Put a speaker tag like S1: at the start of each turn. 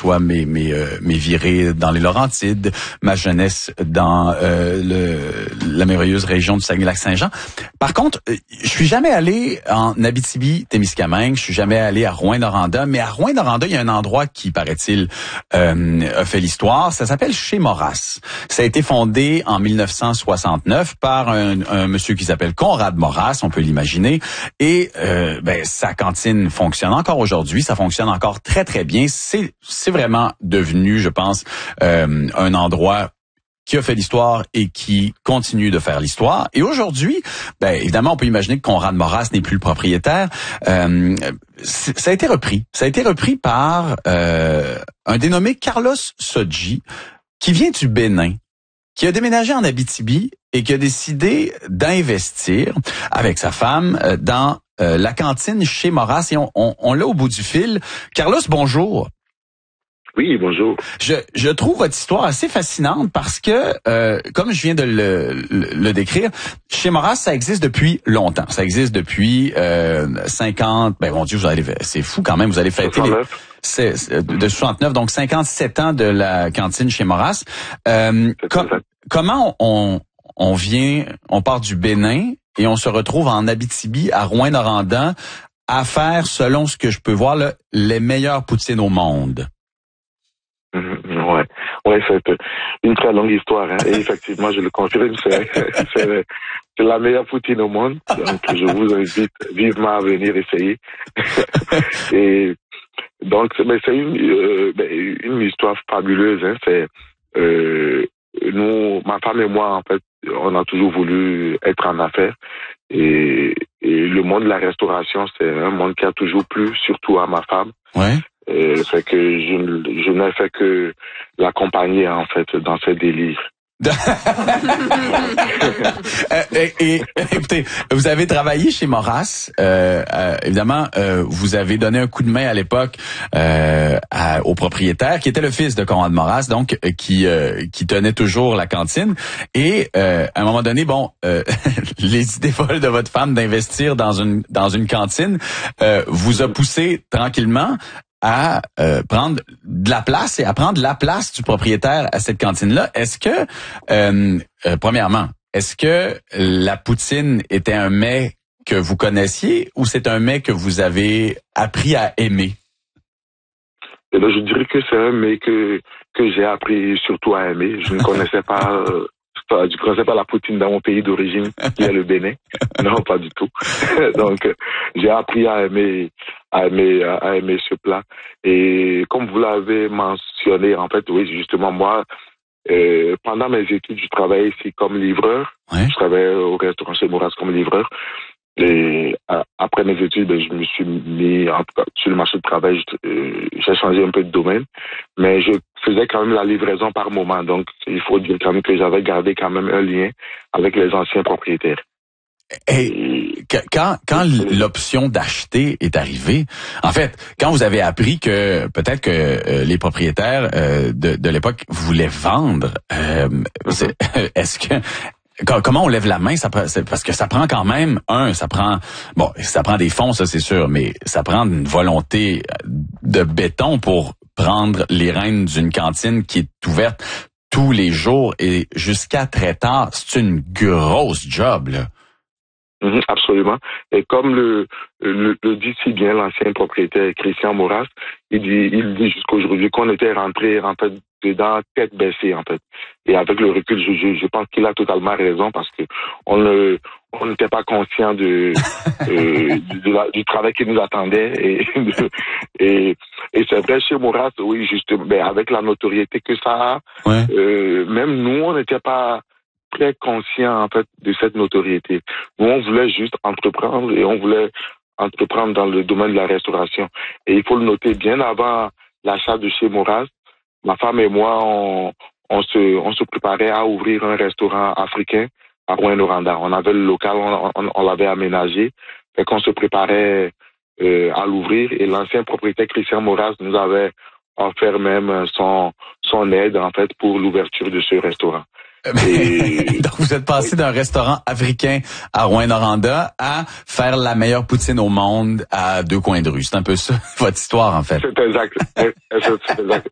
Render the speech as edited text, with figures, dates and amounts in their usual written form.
S1: soit mes virées dans les Laurentides, ma jeunesse dans la merveilleuse région du Saguenay-Lac-Saint-Jean. Par contre, je suis jamais allé en Abitibi-Témiscamingue, je suis jamais allé à Rouyn-Noranda, mais à Rouyn-Noranda, il y a un endroit qui, paraît-il, a fait l'histoire. Ça s'appelle Chez Moras. Ça a été fondé en 1969 par un monsieur qui s'appelle Conrad Moras, on peut l'imaginer, et sa cantine fonctionne encore aujourd'hui, ça fonctionne encore très très bien. C'est vraiment devenu, je pense, un endroit qui a fait l'histoire et qui continue de faire l'histoire. Et aujourd'hui, évidemment, on peut imaginer que Conrad Moras n'est plus le propriétaire. Ça a été repris. Ça a été repris par un dénommé Carlos Sodji, qui vient du Bénin, qui a déménagé en Abitibi et qui a décidé d'investir avec sa femme dans la cantine Chez Moras. Et on l'a au bout du fil. Carlos, bonjour.
S2: Oui, bonjour.
S1: Je trouve votre histoire assez fascinante parce que, comme je viens de le décrire, Chez Moras, ça existe depuis longtemps. Ça existe depuis 50... mon Dieu, c'est fou quand même, vous allez fêter de 69, donc 57 ans de la cantine Chez Moras. Comment on part du Bénin et on se retrouve en Abitibi, à Rouyn-Noranda, à faire, selon ce que je peux voir, là, les meilleures poutines au monde?
S2: Ouais, c'est une très longue histoire, hein. Et effectivement, je le confirme, c'est la meilleure poutine au monde. Donc, je vous invite vivement à venir essayer. Et donc, c'est une histoire fabuleuse, hein. C'est nous, ma femme et moi, en fait, on a toujours voulu être en affaires. Et le monde de la restauration, c'est un monde qui a toujours plu, surtout à ma femme.
S1: Ouais.
S2: Fait que je n'ai fait que l'accompagner, en fait, dans ses délires.
S1: Écoutez, vous avez travaillé chez Moras. Évidemment, vous avez donné un coup de main à l'époque au propriétaire, qui était le fils de Conrad Moras, donc qui tenait toujours la cantine. Et à un moment donné, les idées folles de votre femme d'investir dans une cantine vous a poussé tranquillement à prendre de la place et à prendre la place du propriétaire à cette cantine-là. Est-ce que, premièrement, est-ce que la poutine était un mets que vous connaissiez ou c'est un mets que vous avez appris à aimer?
S2: Eh bien, je dirais que c'est un mets que j'ai appris surtout à aimer. Je ne connaissais pas... Je connaissais pas la poutine dans mon pays d'origine, qui est le Bénin. Non, pas du tout. Donc, j'ai appris à aimer ce plat. Et comme vous l'avez mentionné, en fait, oui, justement, moi, pendant mes études, je travaillais ici comme livreur.
S1: Ouais.
S2: Je travaillais au restaurant Chez Moras comme livreur. Et après mes études, je me suis mis en tout cas sur le marché du travail. J'ai changé un peu de domaine, mais je faisais quand même la livraison par moment. Donc, il faut dire quand même que j'avais gardé quand même un lien avec les anciens propriétaires.
S1: Et quand l'option d'acheter est arrivée, en fait, quand vous avez appris que peut-être que les propriétaires de l'époque voulaient vendre, est-ce que comment on lève la main? Parce que ça prend quand même ça prend des fonds, ça c'est sûr, mais ça prend une volonté de béton pour prendre les rênes d'une cantine qui est ouverte tous les jours et jusqu'à très tard. C'est une grosse job, là.
S2: Absolument. Et comme le dit si bien l'ancien propriétaire Christian Moras, il dit jusqu'aujourd'hui qu'on était rentré en fait dedans tête baissée en fait. Et avec le recul, je pense qu'il a totalement raison parce que on n'était pas conscient du travail qui nous attendait et c'est vrai chez Moras, oui justement, avec la notoriété que ça a,
S1: ouais.
S2: Même nous on n'était pas très conscient en fait de cette notoriété. Nous on voulait juste entreprendre et on voulait entreprendre dans le domaine de la restauration. Et il faut le noter, bien avant l'achat de Chez Moras, ma femme et moi on se préparait à ouvrir un restaurant africain à Rouyn-Noranda. On avait le local, on l'avait aménagé, et qu'on se préparait à l'ouvrir. Et l'ancien propriétaire Christian Moras nous avait offert même son aide en fait pour l'ouverture de ce restaurant.
S1: Donc vous êtes passé d'un restaurant africain à Rouyn-Noranda à faire la meilleure poutine au monde à 2 coins de rue. C'est un peu ça votre histoire en fait.
S2: C'est exact. C'est exact.